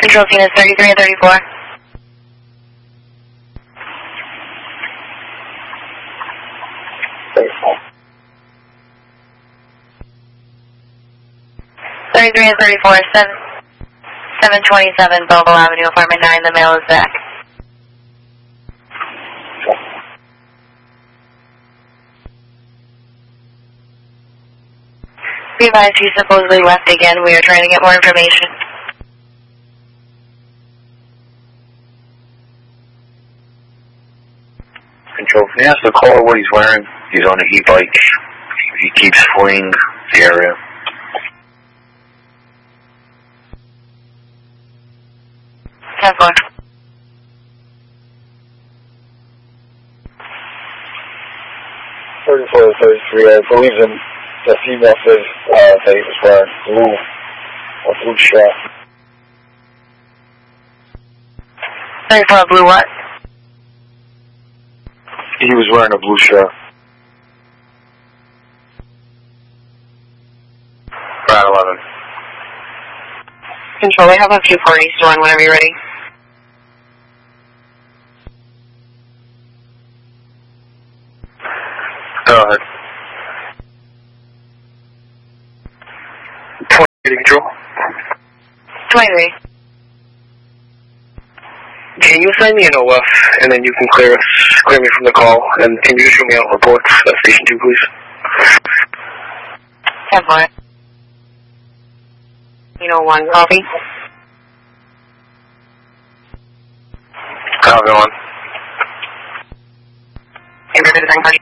Control Phoenix 33 and 34. And 34, 727 Belleville Avenue, apartment 9, the mail is back. Be advised he supposedly left again. We are trying to get more information. Control, can you ask the caller what he's wearing? He's on a e-bike. He keeps fleeing the area. Ten four. $34 $33. I believe the female said that he was wearing a blue shirt. 34 blue what? He was wearing a blue shirt. Route 11. Control, I have a few parties to run whenever you're ready. Go ahead. 20 control. 23. Can you send me an OF and then you can clear me from the call, and can you show me out reports at station 2, please? 10 4. 1 copy. Copy on. Hey, we're going to